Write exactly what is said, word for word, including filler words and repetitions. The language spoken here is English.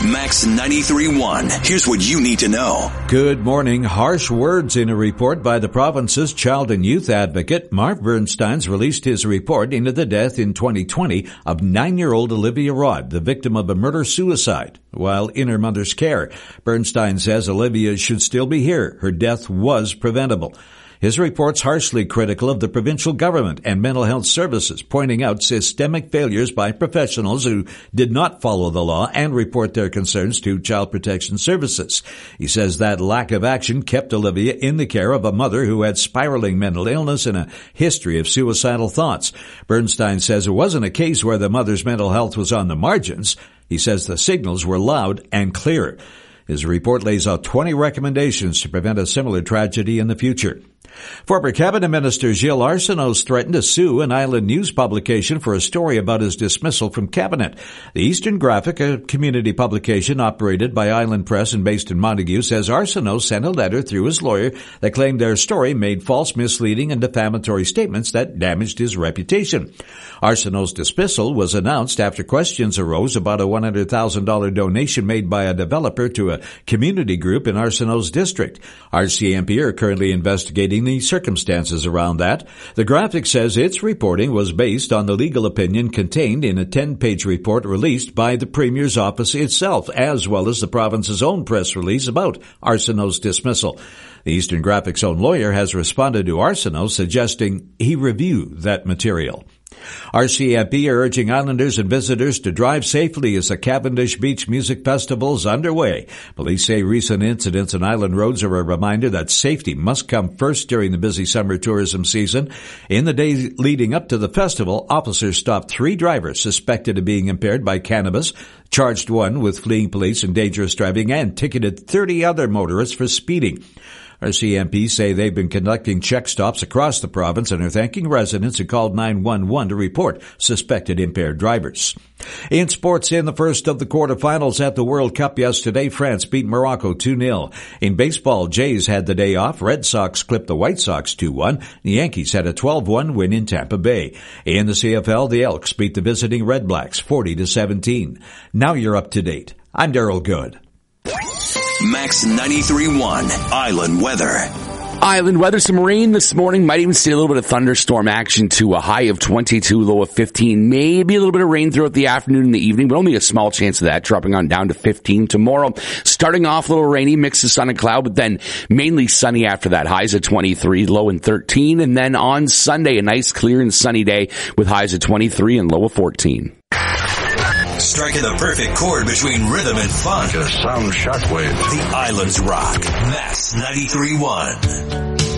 Max ninety-three point one. Here's what you need to know. Good morning. Harsh words in a report by the province's child and youth advocate. Marv Bernstein's released his report into the death in twenty twenty of nine-year-old Olivia Rod, the victim of a murder-suicide while in her mother's care. Bernstein says Olivia should still be here. Her death was preventable. His report's harshly critical of the provincial government and mental health services, pointing out systemic failures by professionals who did not follow the law and report their concerns to Child Protection Services. He says that lack of action kept Olivia in the care of a mother who had spiraling mental illness and a history of suicidal thoughts. Bernstein says it wasn't a case where the mother's mental health was on the margins. He says the signals were loud and clear. His report lays out twenty recommendations to prevent a similar tragedy in the future. Former Cabinet Minister Gilles Arsenault threatened to sue an Island News publication for a story about his dismissal from Cabinet. The Eastern Graphic, a community publication operated by Island Press and based in Montague, says Arsenault sent a letter through his lawyer that claimed their story made false, misleading, and defamatory statements that damaged his reputation. Arsenault's dismissal was announced after questions arose about a one hundred thousand dollars donation made by a developer to a community group in Arsenault's district. R C M P are currently investigating the circumstances around that. The Graphic says its reporting was based on the legal opinion contained in a ten-page report released by the Premier's office itself, as well as the province's own press release about Arsenault's dismissal. The Eastern Graphic's own lawyer has responded to Arsenault, suggesting he review that material. R C M P are urging Islanders and visitors to drive safely as the Cavendish Beach Music Festival is underway. Police say recent incidents on island roads are a reminder that safety must come first during the busy summer tourism season. In the days leading up to the festival, officers stopped three drivers suspected of being impaired by cannabis, charged one with fleeing police and dangerous driving, and ticketed thirty other motorists for speeding. R C M P say they've been conducting check stops across the province and are thanking residents who called nine one one to report suspected impaired drivers. In sports, in the first of the quarterfinals at the World Cup yesterday, France beat Morocco two nil. In baseball, Jays had the day off. Red Sox clipped the White Sox two one. The Yankees had a twelve one win in Tampa Bay. In the C F L, the Elks beat the visiting Red Blacks forty to seventeen. Now you're up to date. I'm Daryl Good. Max ninety-three point one Island Weather. Island weather, some rain this morning. Might even see a little bit of thunderstorm action to a high of twenty-two, low of fifteen. Maybe a little bit of rain throughout the afternoon and the evening, but only a small chance of that, dropping on down to fifteen tomorrow. Starting off a little rainy, mix of sun and cloud, but then mainly sunny after that. Highs of twenty-three, low in thirteen. And then on Sunday, a nice, clear and sunny day with highs of twenty-three and low of fourteen. Striking the perfect chord between rhythm and fun. Just sound shockwave. The Islands rock. Max ninety-three point one.